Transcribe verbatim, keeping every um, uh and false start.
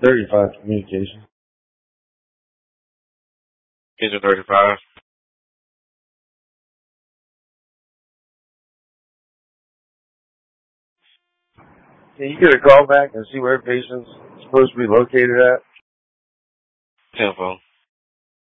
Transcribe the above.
thirty-five communication. Engine thirty-five. Can you get a call back and see where patient's supposed to be located at? Tempo.